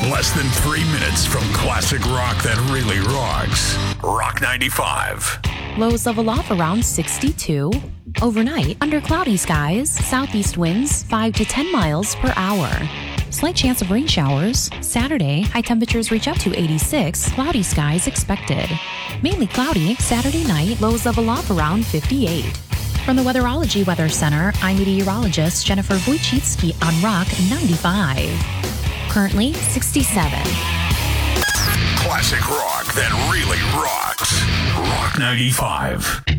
Less than 3 minutes from classic rock that really rocks. Rock 95. Lows level off around 62. Overnight, under cloudy skies, southeast winds 5 to 10 miles per hour. Slight chance of rain showers. Saturday, high temperatures reach up to 86, cloudy skies expected. Mainly cloudy Saturday night, lows level off around 58. From the Weatherology Weather Center, I'm meteorologist Jennifer Wojcicki on Rock 95. Currently 67. Classic rock that really rocks. Rock 95.